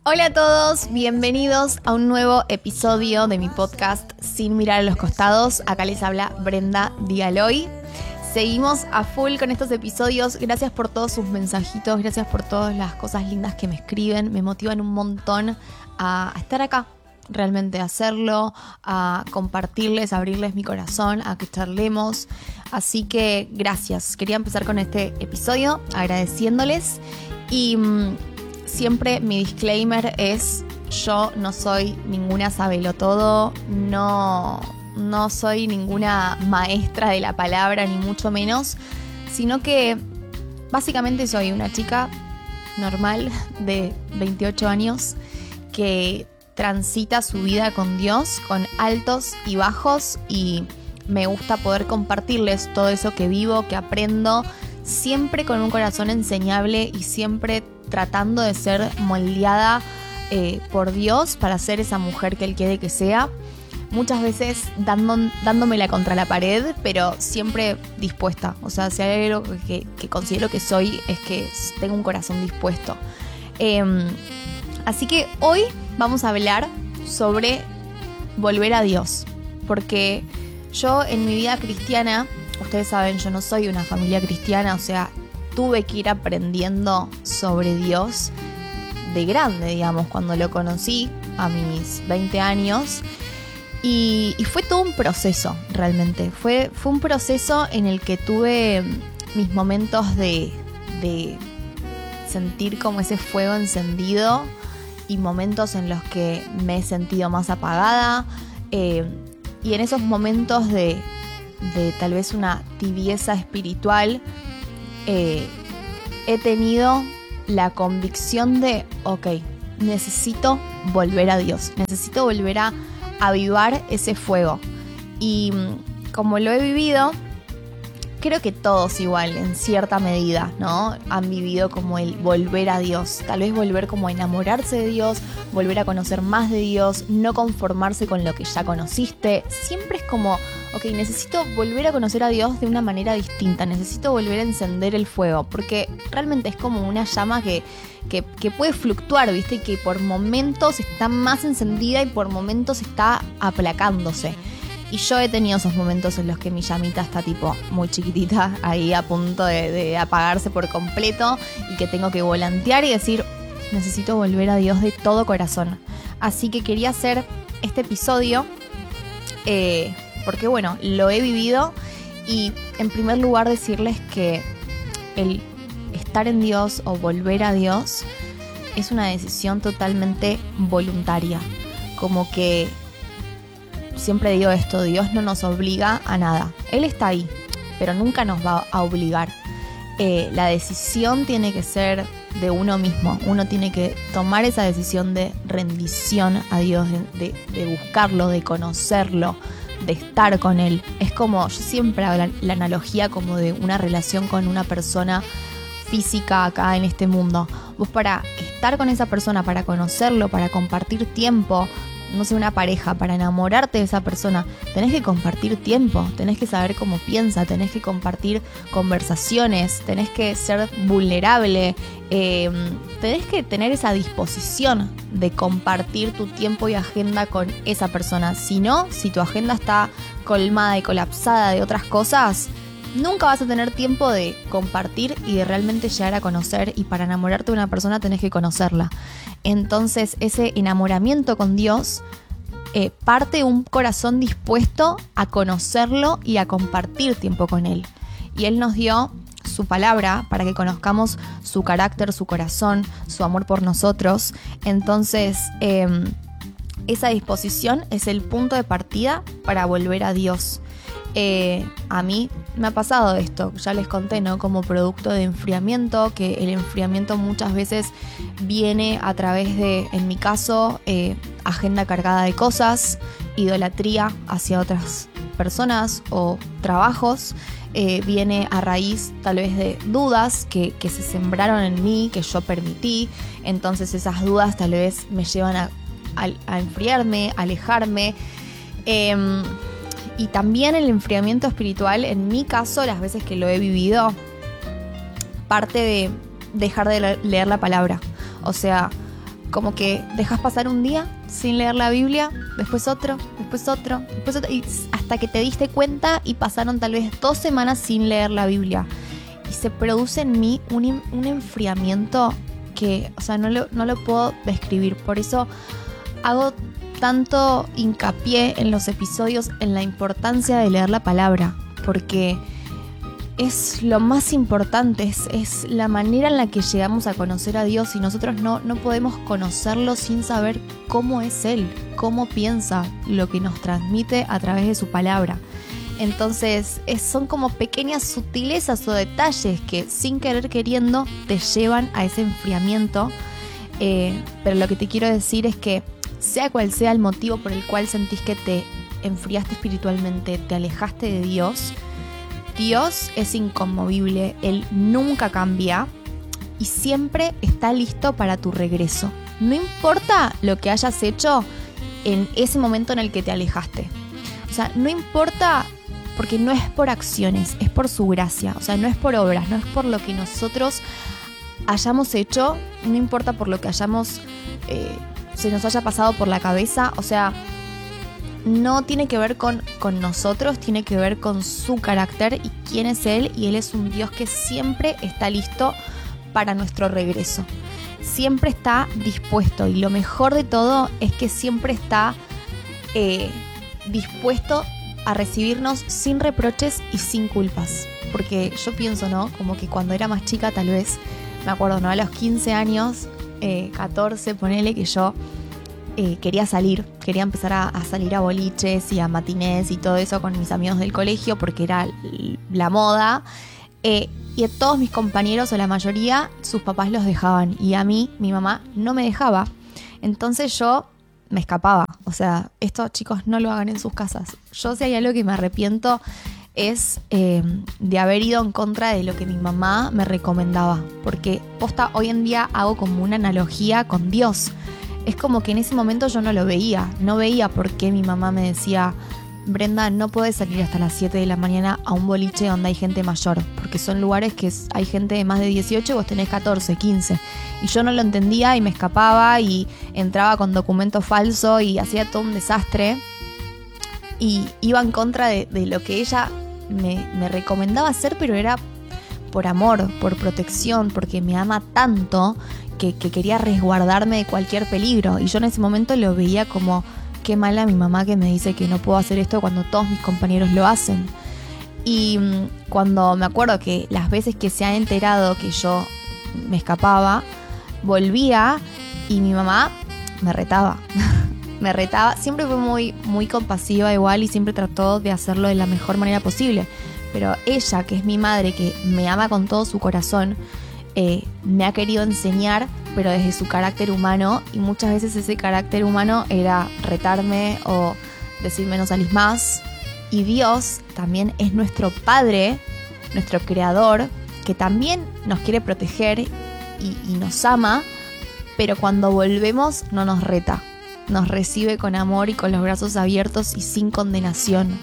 Hola a todos, bienvenidos a un nuevo episodio de mi podcast Sin Mirar a los Costados. Acá les habla Brenda Dialoy. Seguimos a full con estos episodios. Gracias por todos sus mensajitos, gracias por todas las cosas lindas que me escriben. Me motivan un montón a estar acá, realmente a hacerlo, a compartirles, a abrirles mi corazón, a que charlemos. Así que gracias. Quería empezar con este episodio agradeciéndoles y siempre mi disclaimer es: yo no soy ninguna sabelotodo, no soy ninguna maestra de la palabra, ni mucho menos, sino que básicamente soy una chica normal de 28 años que transita su vida con Dios, con altos y bajos, y me gusta poder compartirles todo eso que vivo, que aprendo, siempre con un corazón enseñable y siempre tratando de ser moldeada por Dios para ser esa mujer que Él quiere que sea. Muchas veces dándomela contra la pared, pero siempre dispuesta. O sea, si hay algo que considero que soy, es que tengo un corazón dispuesto. Así que hoy vamos a hablar sobre volver a Dios. Porque yo en mi vida cristiana, ustedes saben, yo no soy de una familia cristiana, o sea, tuve que ir aprendiendo sobre Dios de grande, digamos, cuando lo conocí a mis 20 años. Y fue todo un proceso, realmente. Fue un proceso en el que tuve mis momentos de sentir como ese fuego encendido y momentos en los que me he sentido más apagada. Y en esos momentos de tal vez una tibieza espiritual, he tenido la convicción de, ok, necesito volver a Dios, necesito volver a avivar ese fuego. Y como lo he vivido, creo que todos igual, en cierta medida, ¿no? Han vivido como el volver a Dios, tal vez volver como a enamorarse de Dios, volver a conocer más de Dios, no conformarse con lo que ya conociste. Siempre es como, ok, necesito volver a conocer a Dios de una manera distinta, necesito volver a encender el fuego, porque realmente es como una llama que puede fluctuar, ¿viste? Y que por momentos está más encendida y por momentos está aplacándose. Y yo he tenido esos momentos en los que mi llamita está tipo muy chiquitita, ahí a punto de apagarse por completo, y que tengo que volantear y decir, necesito volver a Dios de todo corazón. Así que quería hacer este episodio porque bueno, lo he vivido, y en primer lugar decirles que el estar en Dios o volver a Dios es una decisión totalmente voluntaria. Como que siempre digo esto, Dios no nos obliga a nada. Él está ahí, pero nunca nos va a obligar. La decisión tiene que ser de uno mismo. Uno tiene que tomar esa decisión de rendición a Dios, de buscarlo, de conocerlo, de estar con Él. Es como, yo siempre hago la analogía como de una relación con una persona física acá en este mundo. Vos, para estar con esa persona, para conocerlo, para compartir tiempo, no sé, una pareja, para enamorarte de esa persona, tenés que compartir tiempo, tenés que saber cómo piensa, tenés que compartir conversaciones, tenés que ser vulnerable, tenés que tener esa disposición de compartir tu tiempo y agenda con esa persona. Si no, si tu agenda está colmada y colapsada de otras cosas, nunca vas a tener tiempo de compartir y de realmente llegar a conocer, y para enamorarte de una persona tenés que conocerla. Entonces ese enamoramiento con Dios parte de un corazón dispuesto a conocerlo y a compartir tiempo con Él. Y Él nos dio su palabra para que conozcamos su carácter, su corazón, su amor por nosotros. Entonces esa disposición es el punto de partida para volver a Dios. A mí me ha pasado esto, ya les conté, ¿no? Como producto de enfriamiento, que el enfriamiento muchas veces viene a través de, en mi caso, agenda cargada de cosas, idolatría hacia otras personas o trabajos. Viene a raíz tal vez de dudas que se sembraron en mí, que yo permití. Entonces esas dudas tal vez me llevan a enfriarme, a alejarme. Y también el enfriamiento espiritual, en mi caso, las veces que lo he vivido, parte de dejar de leer la palabra. O sea, como que dejas pasar un día sin leer la Biblia, después otro, y hasta que te diste cuenta y pasaron tal vez 2 semanas sin leer la Biblia. Y se produce en mí un enfriamiento que, o sea, no lo puedo describir. Por eso hago tanto hincapié en los episodios en la importancia de leer la palabra, porque es lo más importante, es la manera en la que llegamos a conocer a Dios, y nosotros no podemos conocerlo sin saber cómo es Él, cómo piensa, lo que nos transmite a través de su palabra. Entonces son como pequeñas sutilezas o detalles que sin querer queriendo te llevan a ese enfriamiento, pero lo que te quiero decir es que sea cual sea el motivo por el cual sentís que te enfriaste espiritualmente, te alejaste de Dios, Dios es inconmovible, Él nunca cambia y siempre está listo para tu regreso. No importa lo que hayas hecho en ese momento en el que te alejaste. O sea, no importa, porque no es por acciones, es por su gracia. O sea, no es por obras, no es por lo que nosotros hayamos hecho, no importa por lo que hayamos, se nos haya pasado por la cabeza. O sea, no tiene que ver con nosotros, tiene que ver con su carácter y quién es Él. Y Él es un Dios que siempre está listo para nuestro regreso. Siempre está dispuesto, y lo mejor de todo es que siempre está dispuesto a recibirnos sin reproches y sin culpas. Porque yo pienso, ¿no? Como que cuando era más chica, tal vez, me acuerdo, ¿no? A los 15 años, 14, ponele, que yo quería empezar a salir a boliches y a matinés y todo eso con mis amigos del colegio, porque era la moda. Y a todos mis compañeros, o la mayoría, sus papás los dejaban. Y a mí, mi mamá no me dejaba. Entonces yo me escapaba. O sea, esto, chicos, no lo hagan en sus casas. Yo, si hay algo que me arrepiento, es de haber ido en contra de lo que mi mamá me recomendaba. Porque posta, hoy en día hago como una analogía con Dios. Es como que en ese momento yo no lo veía. No veía por qué mi mamá me decía: Brenda, no puedes salir hasta las 7 de la mañana a un boliche donde hay gente mayor, porque son lugares que hay gente de más de 18 y vos tenés 14, 15. Y yo no lo entendía y me escapaba y entraba con documento falso y hacía todo un desastre. Y iba en contra de lo que ella me recomendaba hacer, pero era por amor, por protección, porque me ama tanto que quería resguardarme de cualquier peligro. Y yo en ese momento lo veía como: qué mala mi mamá que me dice que no puedo hacer esto cuando todos mis compañeros lo hacen. Y cuando me acuerdo que las veces que se ha enterado que yo me escapaba, volvía y mi mamá me retaba. Me retaba. Siempre fue muy, muy compasiva igual y siempre trató de hacerlo de la mejor manera posible. Pero ella, que es mi madre, que me ama con todo su corazón, me ha querido enseñar, pero desde su carácter humano, y muchas veces ese carácter humano era retarme o decirme no salís más. Y Dios también es nuestro Padre, nuestro Creador, que también nos quiere proteger y nos ama, pero cuando volvemos no nos reta, nos recibe con amor y con los brazos abiertos y sin condenación.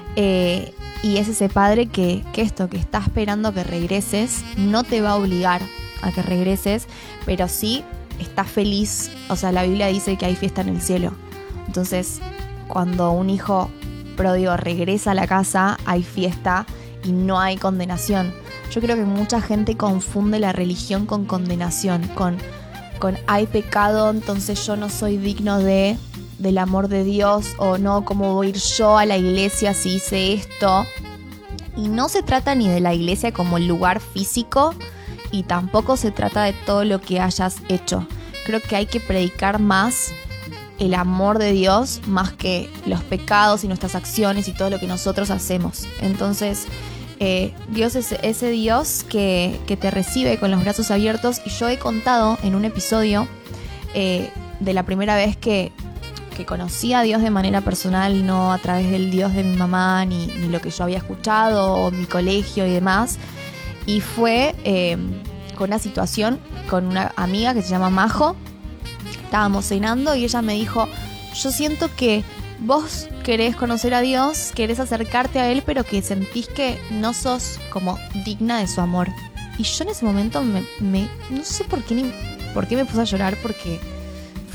Y es ese Padre que está esperando que regreses. No te va a obligar a que regreses, pero sí está feliz. O sea, la Biblia dice que hay fiesta en el cielo. Entonces, cuando un hijo pródigo regresa a la casa, hay fiesta y no hay condenación. Yo creo que mucha gente confunde la religión con condenación, con hay pecado, entonces yo no soy digno del amor de Dios, o no, ¿cómo voy a ir yo a la iglesia si hice esto? Y no se trata ni de la iglesia como el lugar físico, y tampoco se trata de todo lo que hayas hecho. Creo que hay que predicar más el amor de Dios, más que los pecados y nuestras acciones y todo lo que nosotros hacemos. Entonces, Dios es ese Dios que te recibe con los brazos abiertos. Y yo he contado en un episodio de la primera vez que conocí a Dios de manera personal, no a través del Dios de mi mamá, ni lo que yo había escuchado, o mi colegio y demás. Y fue con una situación con una amiga que se llama Majo. Estábamos cenando y ella me dijo: yo siento que vos querés conocer a Dios, querés acercarte a Él, pero que sentís que no sos como digna de su amor. Y yo en ese momento no sé por qué me puse a llorar, porque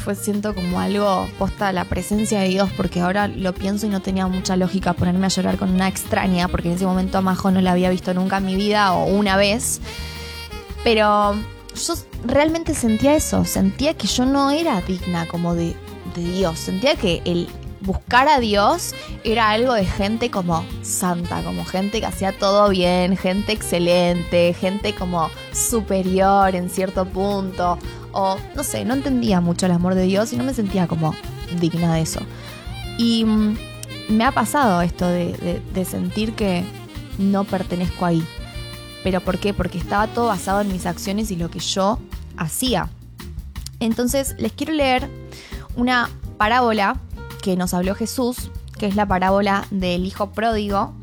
siento como algo posta a la presencia de Dios, porque ahora lo pienso y no tenía mucha lógica ponerme a llorar con una extraña, porque en ese momento a Majo no la había visto nunca en mi vida o una vez. Pero yo realmente sentía eso, sentía que yo no era digna como de Dios, sentía que el buscar a Dios era algo de gente como santa, como gente que hacía todo bien, gente excelente, gente como superior en cierto punto, o no sé, no entendía mucho el amor de Dios y no me sentía como digna de eso. Y me ha pasado esto de sentir que no pertenezco ahí. ¿Pero por qué? Porque estaba todo basado en mis acciones y lo que yo hacía. Entonces les quiero leer una parábola que nos habló Jesús, que es la parábola del hijo pródigo.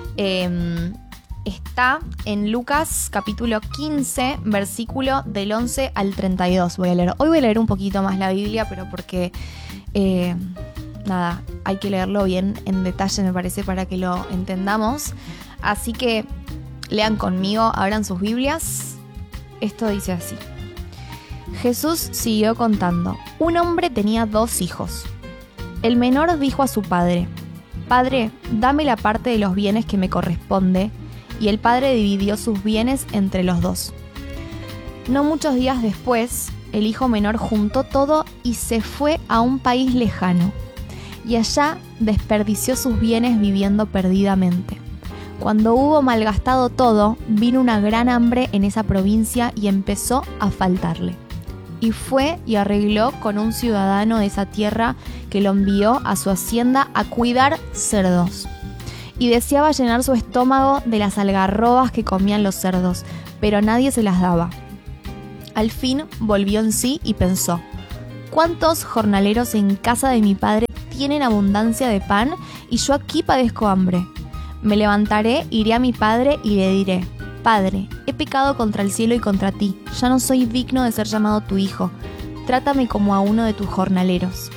Está en Lucas capítulo 15, versículo del 11 al 32. Hoy voy a leer un poquito más la Biblia, pero porque hay que leerlo bien en detalle, me parece, para que lo entendamos. Así que lean conmigo, abran sus Biblias. Esto dice así. Jesús siguió contando. Un hombre tenía 2 hijos. El menor dijo a su padre: «Padre, dame la parte de los bienes que me corresponde», y el padre dividió sus bienes entre los 2. No muchos días después, el hijo menor juntó todo y se fue a un país lejano, y allá desperdició sus bienes viviendo perdidamente. Cuando hubo malgastado todo, vino una gran hambre en esa provincia y empezó a faltarle. Y fue y arregló con un ciudadano de esa tierra que lo envió a su hacienda a cuidar cerdos. Y deseaba llenar su estómago de las algarrobas que comían los cerdos, pero nadie se las daba. Al fin volvió en sí y pensó: ¿cuántos jornaleros en casa de mi padre tienen abundancia de pan y yo aquí padezco hambre? Me levantaré, iré a mi padre y le diré: Padre, he pecado contra el cielo y contra ti, ya no soy digno de ser llamado tu hijo, trátame como a uno de tus jornaleros.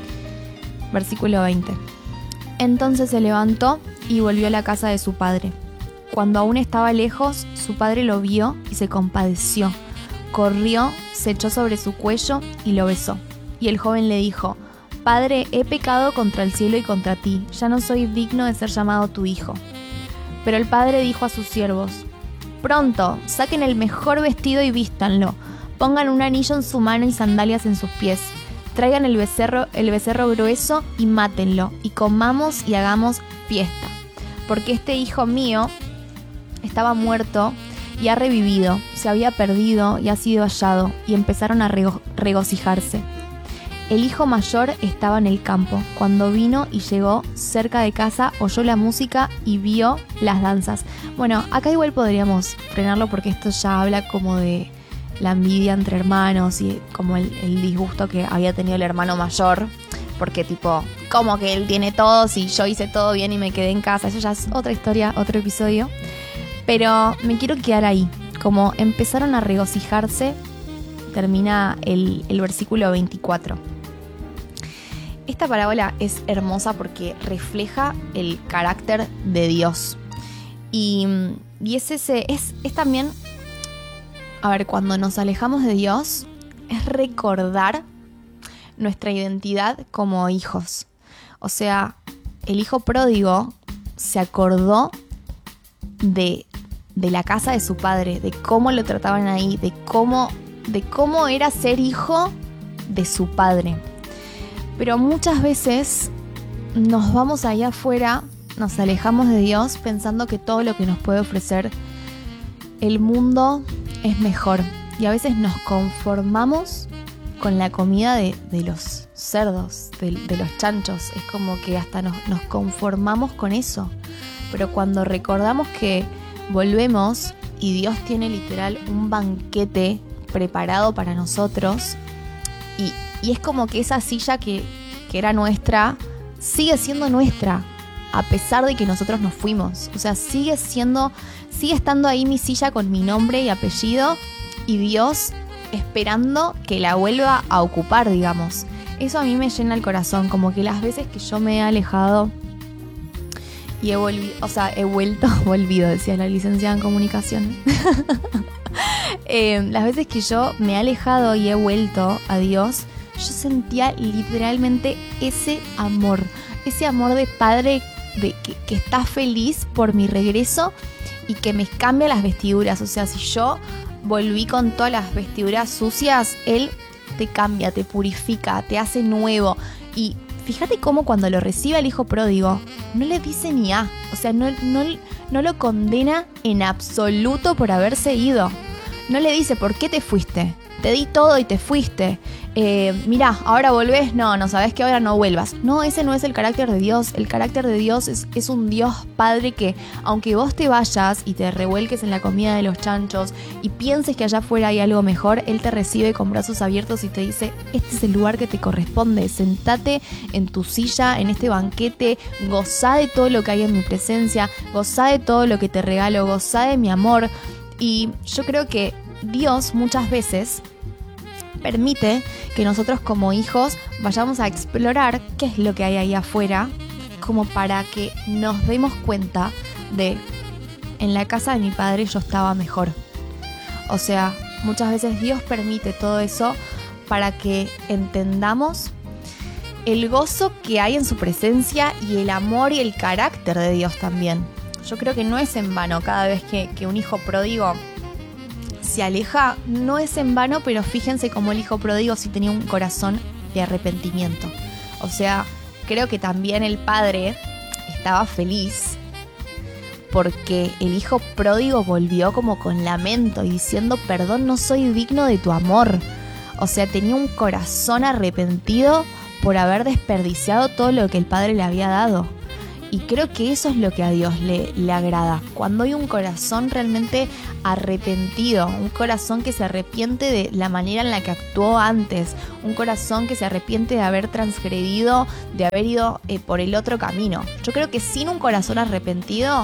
Versículo 20. Entonces se levantó y volvió a la casa de su padre. Cuando aún estaba lejos, su padre lo vio y se compadeció. Corrió, se echó sobre su cuello y lo besó. Y el joven le dijo: Padre, he pecado contra el cielo y contra ti, ya no soy digno de ser llamado tu hijo. Pero el padre dijo a sus siervos: Pronto, saquen el mejor vestido y vístanlo, pongan un anillo en su mano y sandalias en sus pies, traigan el becerro grueso y mátenlo, y comamos y hagamos fiesta. Porque este hijo mío estaba muerto y ha revivido, se había perdido y ha sido hallado, y empezaron a regocijarse. El hijo mayor estaba en el campo. Cuando vino y llegó cerca de casa, oyó la música y vio las danzas. Bueno, acá igual podríamos frenarlo porque esto ya habla como de la envidia entre hermanos y como el disgusto que había tenido el hermano mayor. Porque tipo, como que él tiene todo si yo hice todo bien y me quedé en casa. Eso ya es otra historia, otro episodio. Pero me quiero quedar ahí. Como empezaron a regocijarse, termina el versículo 24. Esta parábola es hermosa porque refleja el carácter de Dios. Y es también, a ver, cuando nos alejamos de Dios, es recordar nuestra identidad como hijos. O sea, el hijo pródigo se acordó de la casa de su padre, de cómo lo trataban ahí, de cómo era ser hijo de su padre. Pero muchas veces nos vamos allá afuera, nos alejamos de Dios pensando que todo lo que nos puede ofrecer el mundo es mejor. Y a veces nos conformamos con la comida de los cerdos, de los chanchos. Es como que hasta nos conformamos con eso. Pero cuando recordamos que volvemos y Dios tiene literal un banquete preparado para nosotros, y es como que esa silla que era nuestra sigue siendo nuestra a pesar de que nosotros nos fuimos. O sea, sigue estando ahí mi silla con mi nombre y apellido y Dios esperando que la vuelva a ocupar, digamos. Eso a mí me llena el corazón, como que las veces que yo me he alejado y volvido, decía la licenciada en comunicación. Las veces que yo me he alejado y he vuelto a Dios, yo sentía literalmente ese amor de padre que está feliz por mi regreso y que me cambia las vestiduras. O sea, si yo volví con todas las vestiduras sucias, él te cambia, te purifica, te hace nuevo. Y fíjate cómo cuando lo recibe el hijo pródigo, no le dice ni a. O sea, no lo condena en absoluto por haberse ido. No le dice, ¿por qué te fuiste? Te di todo y te fuiste. Mirá, ahora volvés. No, sabés que ahora no vuelvas. No, ese no es el carácter de Dios. El carácter de Dios es un Dios Padre que, aunque vos te vayas y te revuelques en la comida de los chanchos y pienses que allá afuera hay algo mejor, Él te recibe con brazos abiertos y te dice, este es el lugar que te corresponde. Sentate en tu silla, en este banquete, gozá de todo lo que hay en mi presencia, gozá de todo lo que te regalo, gozá de mi amor. Y yo creo que Dios muchas veces permite que nosotros como hijos vayamos a explorar qué es lo que hay ahí afuera, como para que nos demos cuenta de, en la casa de mi padre yo estaba mejor. O sea, muchas veces Dios permite todo eso para que entendamos el gozo que hay en su presencia y el amor y el carácter de Dios también. Yo creo que no es en vano cada vez que un hijo pródigo se aleja, no es en vano, pero fíjense cómo el hijo pródigo sí tenía un corazón de arrepentimiento. O sea, creo que también el padre estaba feliz porque el hijo pródigo volvió como con lamento y diciendo, perdón, no soy digno de tu amor. O sea, tenía un corazón arrepentido por haber desperdiciado todo lo que el padre le había dado. Y creo que eso es lo que a Dios le agrada. Cuando hay un corazón realmente arrepentido, un corazón que se arrepiente de la manera en la que actuó antes, un corazón que se arrepiente de haber transgredido, de haber ido por el otro camino. Yo creo que sin un corazón arrepentido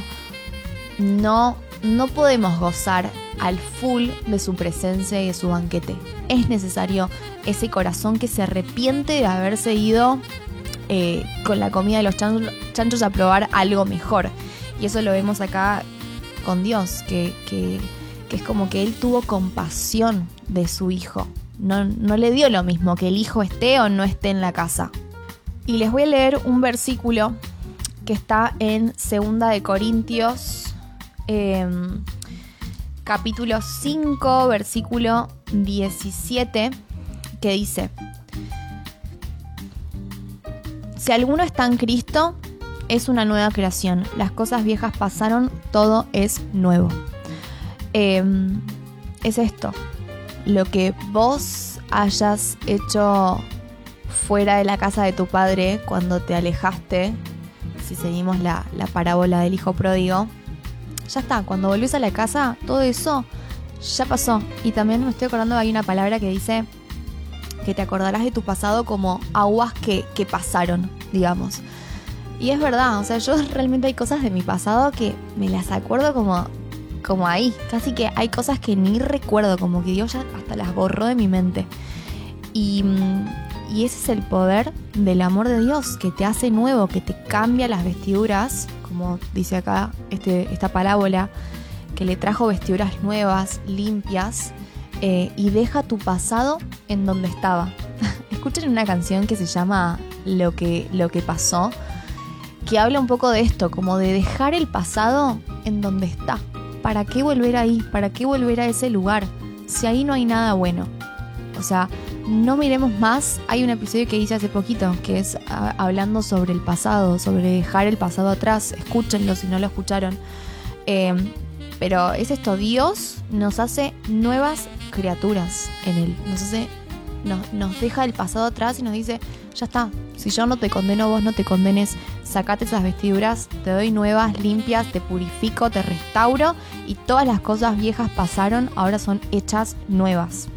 no podemos gozar al full de su presencia y de su banquete. Es necesario ese corazón que se arrepiente de haberse ido con la comida de los chanchos a probar algo mejor. Y eso lo vemos acá con Dios, que es como que Él tuvo compasión de su hijo. No le dio lo mismo que el hijo esté o no esté en la casa. Y les voy a leer un versículo que está en 2 de Corintios, capítulo 5, versículo 17, que dice: si alguno está en Cristo, es una nueva creación. Las cosas viejas pasaron, todo es nuevo. Es esto. Lo que vos hayas hecho fuera de la casa de tu padre cuando te alejaste, si seguimos la parábola del hijo pródigo, ya está. Cuando volvés a la casa, todo eso ya pasó. Y también me estoy acordando, hay una palabra que dice que te acordarás de tu pasado como aguas que pasaron, digamos. Y es verdad, o sea, yo realmente hay cosas de mi pasado que me las acuerdo como ahí. Casi que hay cosas que ni recuerdo, como que Dios ya hasta las borró de mi mente. Y ese es el poder del amor de Dios, que te hace nuevo, que te cambia las vestiduras, como dice acá esta parábola, que le trajo vestiduras nuevas, limpias, y deja tu pasado en donde estaba. Escuchen una canción que se llama Lo que pasó, que habla un poco de esto, como de dejar el pasado en donde está. ¿Para qué volver ahí? ¿Para qué volver a ese lugar? Si ahí no hay nada bueno. O sea, no miremos más. Hay un episodio que hice hace poquito, que es hablando sobre el pasado, sobre dejar el pasado atrás. Escúchenlo si no lo escucharon. Pero es esto, Dios nos hace nuevas criaturas en Él. Nos deja el pasado atrás y nos dice, ya está, si yo no te condeno, vos no te condenes, sacate esas vestiduras, te doy nuevas, limpias, te purifico, te restauro, y todas las cosas viejas pasaron, ahora son hechas nuevas.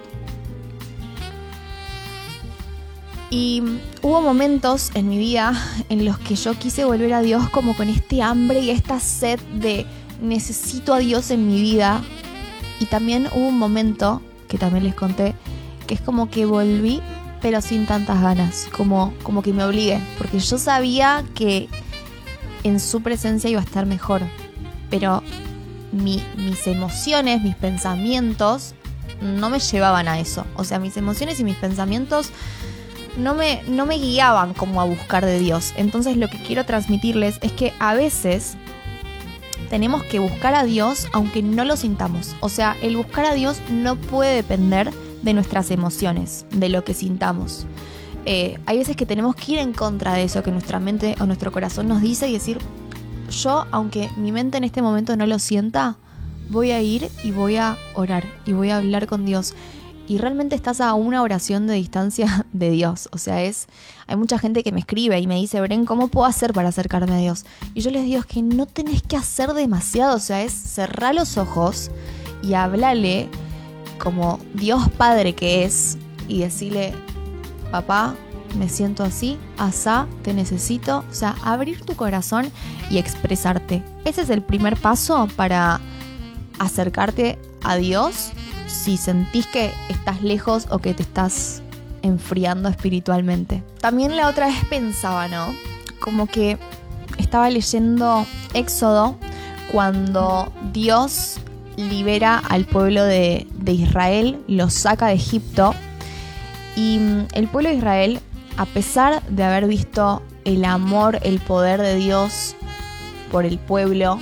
Y hubo momentos en mi vida en los que yo quise volver a Dios como con este hambre y esta sed de necesito a Dios en mi vida. Y también hubo un momento, que también les conté, que es como que volví pero sin tantas ganas, como que me obligué, porque yo sabía que en su presencia iba a estar mejor, pero mis emociones, mis pensamientos no me llevaban a eso. O sea, mis emociones y mis pensamientos no me guiaban como a buscar de Dios. Entonces lo que quiero transmitirles es que a veces tenemos que buscar a Dios aunque no lo sintamos. O sea, el buscar a Dios no puede depender de nuestras emociones, de lo que sintamos. Hay veces que tenemos que ir en contra de eso que nuestra mente o nuestro corazón nos dice y decir, yo, aunque mi mente en este momento no lo sienta, voy a ir y voy a orar y voy a hablar con Dios. Y realmente estás a una oración de distancia de Dios. O sea, hay mucha gente que me escribe y me dice, Bren, ¿cómo puedo hacer para acercarme a Dios? Y yo les digo, es que no tenés que hacer demasiado. O sea, es cerrar los ojos y hablarle como Dios Padre que es y decirle, papá, me siento así, asá, te necesito. O sea, abrir tu corazón y expresarte. Ese es el primer paso para acercarte a Dios si sentís que estás lejos o que te estás enfriando espiritualmente. También la otra vez pensaba, ¿no? Como que estaba leyendo Éxodo cuando Dios libera al pueblo de Israel, los saca de Egipto. Y el pueblo de Israel, a pesar de haber visto el amor, el poder de Dios por el pueblo,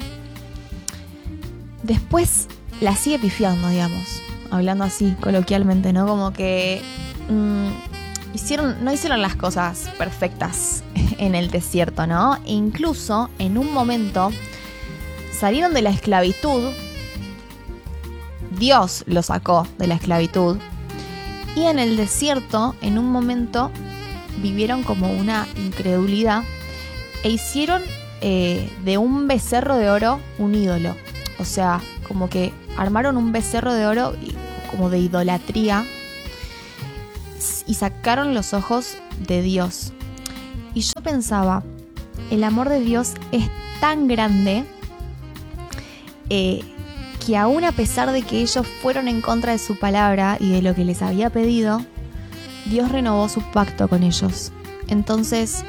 después la sigue pifiando, digamos, hablando así coloquialmente, ¿no? Como que no hicieron las cosas perfectas en el desierto, ¿no? E incluso en un momento salieron de la esclavitud, Dios los sacó de la esclavitud, y en el desierto, en un momento, vivieron como una incredulidad e hicieron de un becerro de oro un ídolo. O sea, como que armaron un becerro de oro como de idolatría y sacaron los ojos de Dios. Y yo pensaba, el amor de Dios es tan grande que aún a pesar de que ellos fueron en contra de su palabra y de lo que les había pedido, Dios renovó su pacto con ellos. Entonces,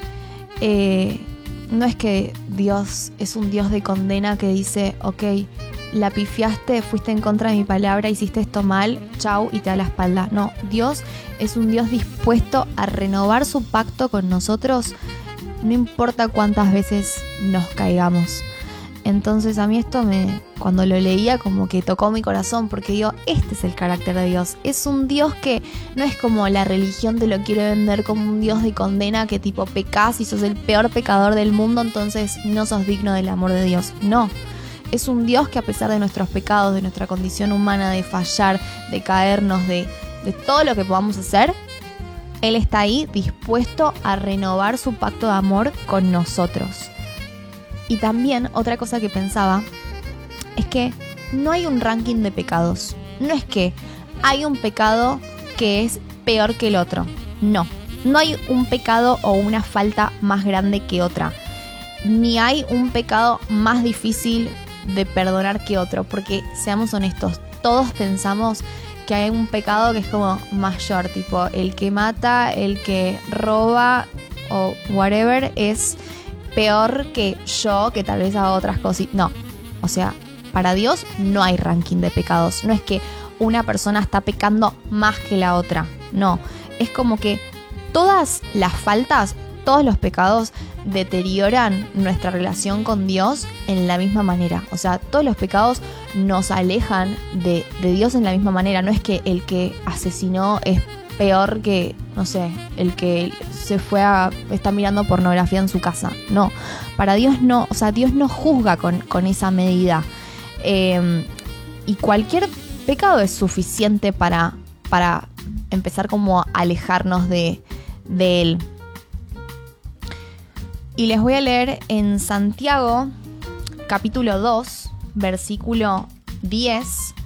no es que Dios es un Dios de condena que dice, ok, la pifiaste, fuiste en contra de mi palabra, hiciste esto mal, chau, y te da la espalda. No, Dios es un Dios dispuesto a renovar su pacto con nosotros, no importa cuántas veces nos caigamos. Entonces a mí esto cuando lo leía como que tocó mi corazón, porque digo, este es el carácter de Dios. Es un Dios que no es como la religión te lo quiere vender como un Dios de condena, que tipo pecás y sos el peor pecador del mundo, entonces no sos digno del amor de Dios. No, es un Dios que a pesar de nuestros pecados, de nuestra condición humana, de fallar, de caernos, de todo lo que podamos hacer, Él está ahí dispuesto a renovar su pacto de amor con nosotros. Y también otra cosa que pensaba es que no hay un ranking de pecados. No es que hay un pecado que es peor que el otro. No hay un pecado o una falta más grande que otra. Ni hay un pecado más difícil de perdonar que otro. Porque seamos honestos, todos pensamos que hay un pecado que es como mayor. Tipo, el que mata, el que roba o whatever es peor que yo, que tal vez haga otras cosas. No, o sea, para Dios no hay ranking de pecados. No es que una persona está pecando más que la otra. No, es como que todas las faltas, todos los pecados deterioran nuestra relación con Dios en la misma manera. O sea, todos los pecados nos alejan de Dios en la misma manera. No es que el que asesinó es peor que, no sé, el que está mirando pornografía en su casa. No, para Dios no, o sea, Dios no juzga con esa medida. Y cualquier pecado es suficiente para empezar como a alejarnos de Él. Y les voy a leer en Santiago, capítulo 2, versículo 10,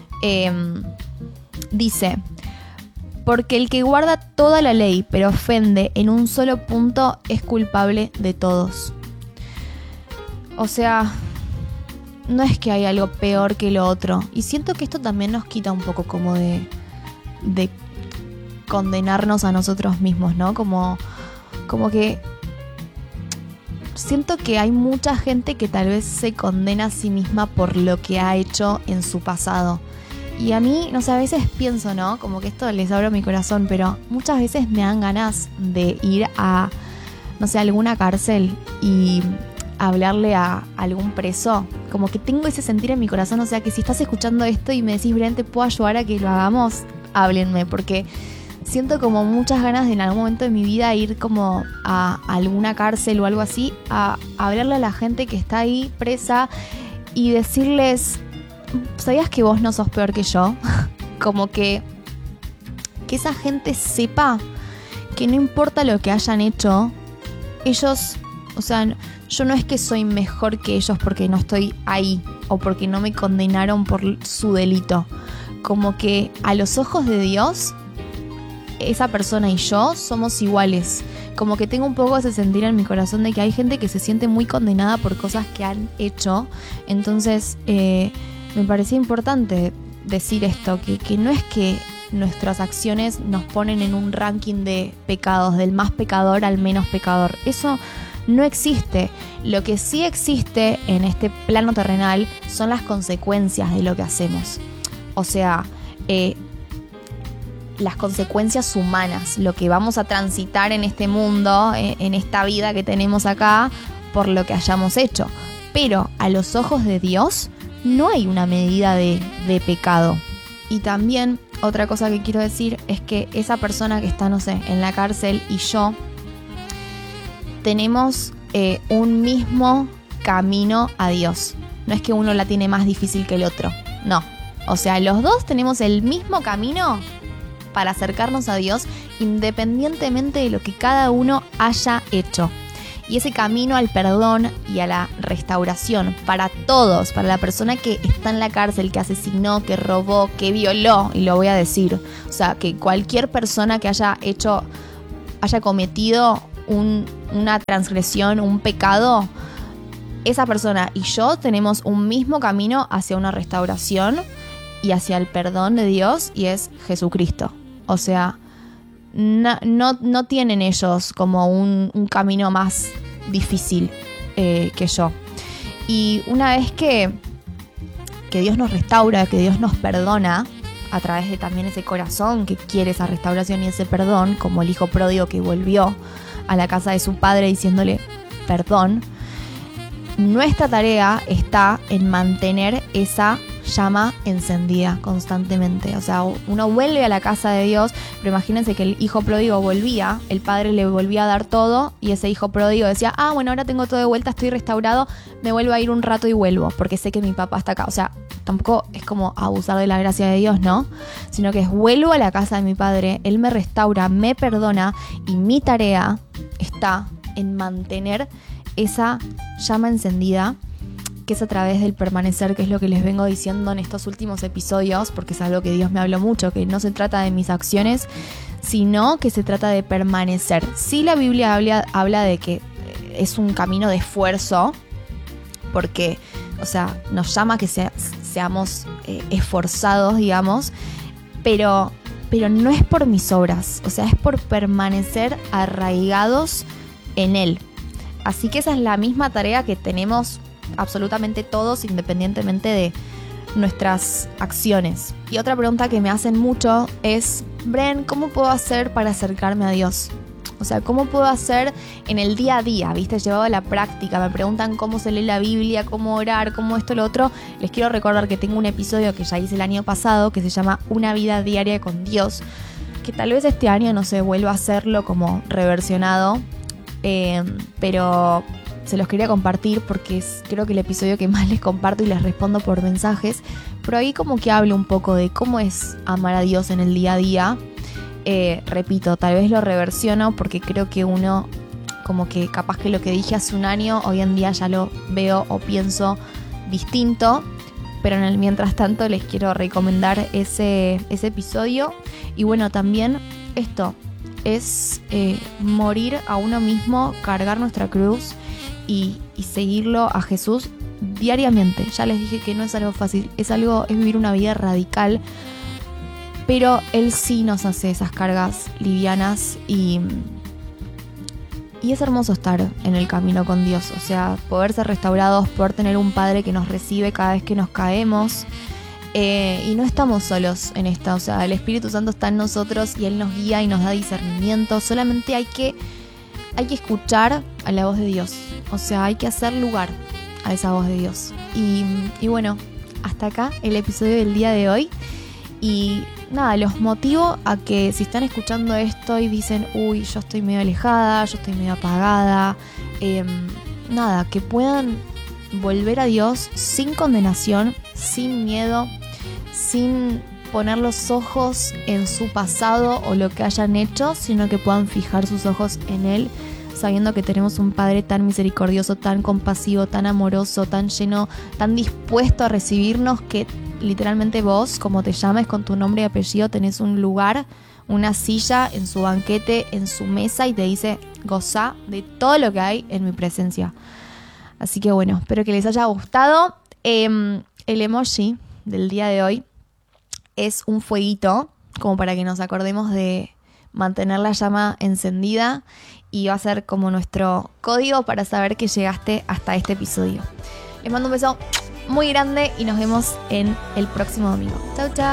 dice: porque el que guarda toda la ley, pero ofende en un solo punto, es culpable de todos. O sea, no es que hay algo peor que lo otro. Y siento que esto también nos quita un poco como de condenarnos a nosotros mismos, ¿no? Como que siento que hay mucha gente que tal vez se condena a sí misma por lo que ha hecho en su pasado. Y a mí, no sé, a veces pienso, ¿no? Como que esto les abro mi corazón, pero muchas veces me dan ganas de ir a, no sé, a alguna cárcel y hablarle a algún preso. Como que tengo ese sentir en mi corazón, o sea, que si estás escuchando esto y me decís, Brian, ¿te puedo ayudar a que lo hagamos? Háblenme, porque siento como muchas ganas de en algún momento de mi vida ir como a alguna cárcel o algo así, a hablarle a la gente que está ahí presa y decirles, ¿sabías que vos no sos peor que yo? Como que esa gente sepa que no importa lo que hayan hecho, ellos, o sea, yo no es que soy mejor que ellos porque no estoy ahí o porque no me condenaron por su delito. Como que a los ojos de Dios, esa persona y yo somos iguales. Como que tengo un poco ese sentir en mi corazón de que hay gente que se siente muy condenada por cosas que han hecho. Entonces, me parecía importante decir esto, que no es que nuestras acciones nos ponen en un ranking de pecados, del más pecador al menos pecador. Eso no existe. Lo que sí existe en este plano terrenal son las consecuencias de lo que hacemos. O sea, las consecuencias humanas, lo que vamos a transitar en este mundo, en esta vida que tenemos acá, por lo que hayamos hecho. Pero a los ojos de Dios no hay una medida de pecado. Y también otra cosa que quiero decir es que esa persona que está, no sé, en la cárcel y yo tenemos un mismo camino a Dios. No es que uno la tiene más difícil que el otro, no. O sea, los dos tenemos el mismo camino para acercarnos a Dios independientemente de lo que cada uno haya hecho. Y ese camino al perdón y a la restauración para todos, para la persona que está en la cárcel, que asesinó, que robó, que violó, y lo voy a decir, o sea, que cualquier persona que haya cometido una transgresión, un pecado, esa persona y yo tenemos un mismo camino hacia una restauración y hacia el perdón de Dios, y es Jesucristo. O sea, no tienen ellos como un camino más difícil que yo. Y una vez que Dios nos restaura, que Dios nos perdona, a través de también ese corazón que quiere esa restauración y ese perdón, como el hijo pródigo que volvió a la casa de su padre diciéndole perdón, nuestra tarea está en mantener esa llama encendida constantemente. O sea, uno vuelve a la casa de Dios, pero imagínense que el hijo pródigo volvía, el padre le volvía a dar todo y ese hijo pródigo decía, bueno, ahora tengo todo de vuelta, estoy restaurado, me vuelvo a ir un rato y vuelvo, porque sé que mi papá está acá. O sea, tampoco es como abusar de la gracia de Dios, ¿no? Sino que vuelvo a la casa de mi padre, él me restaura, me perdona, y mi tarea está en mantener esa llama encendida, que es a través del permanecer, que es lo que les vengo diciendo en estos últimos episodios, porque es algo que Dios me habló mucho, que no se trata de mis acciones, sino que se trata de permanecer. Sí, la Biblia habla de que es un camino de esfuerzo, porque, o sea, nos llama a que seamos esforzados, digamos, pero no es por mis obras, o sea, es por permanecer arraigados en Él. Así que esa es la misma tarea que tenemos absolutamente todos, independientemente de nuestras acciones. Y otra pregunta que me hacen mucho es, Bren, ¿cómo puedo hacer para acercarme a Dios? O sea, ¿cómo puedo hacer en el día a día? ¿Viste? Llevado a la práctica. Me preguntan cómo se lee la Biblia, cómo orar, cómo esto, lo otro. Les quiero recordar que tengo un episodio que ya hice el año pasado que se llama Una vida diaria con Dios, que tal vez este año no se vuelva a hacerlo como reversionado, pero se los quería compartir porque es, creo que el episodio que más les comparto y les respondo por mensajes. Pero ahí como que hablo un poco de cómo es amar a Dios en el día a día. Repito, tal vez lo reversiono porque creo que uno, como que capaz que lo que dije hace un año, hoy en día ya lo veo o pienso distinto. Pero en el mientras tanto les quiero recomendar ese episodio. Y bueno, también esto es morir a uno mismo, cargar nuestra cruz y seguirlo a Jesús diariamente. Ya les dije que no es algo fácil, es vivir una vida radical, pero Él sí nos hace esas cargas livianas y es hermoso estar en el camino con Dios. O sea, poder ser restaurados, poder tener un Padre que nos recibe cada vez que nos caemos, Y no estamos solos en esta, o sea, el Espíritu Santo está en nosotros y Él nos guía y nos da discernimiento. Solamente hay que escuchar a la voz de Dios, o sea, hay que hacer lugar a esa voz de Dios. Y bueno, hasta acá el episodio del día de hoy. Y nada, los motivo a que si están escuchando esto y dicen, uy, yo estoy medio alejada, yo estoy medio apagada, nada, que puedan volver a Dios sin condenación, sin miedo, sin poner los ojos en su pasado o lo que hayan hecho, sino que puedan fijar sus ojos en Él, sabiendo que tenemos un Padre tan misericordioso, tan compasivo, tan amoroso, tan lleno, tan dispuesto a recibirnos, que literalmente vos, como te llames con tu nombre y apellido, tenés un lugar, una silla en su banquete, en su mesa, y te dice, gozá de todo lo que hay en mi presencia. Así que bueno, espero que les haya gustado. El emoji del día de hoy es un fueguito, como para que nos acordemos de mantener la llama encendida, y va a ser como nuestro código para saber que llegaste hasta este episodio. Les mando un beso muy grande y nos vemos en el próximo domingo. Chau, chau.